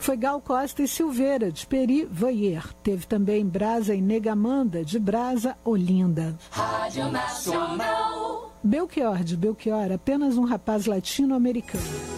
foi Gal Costa e Silveira, de Peri Voyer. Teve também Brasa e Negamanda, de Brasa Olinda. Rádio Nacional. Belchior, de Belchior, apenas um rapaz latino-americano.